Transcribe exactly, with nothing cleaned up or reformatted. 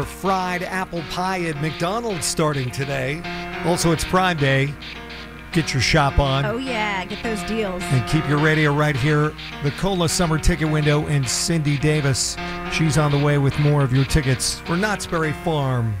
Fried apple pie at McDonald's starting today. Also, it's Prime Day. Get your shop on. Oh, yeah. Get those deals. And keep your radio right here. The Cola Summer Ticket Window and Cindy Davis. She's on the way with more of your tickets for Knott's Berry Farm.